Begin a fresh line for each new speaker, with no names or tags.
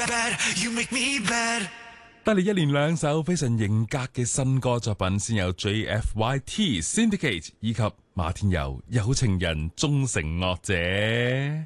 帶嚟一連兩首非常型格嘅新歌作品，先有 JFYT Syndicate 以及馬天佑有情人終成惡者。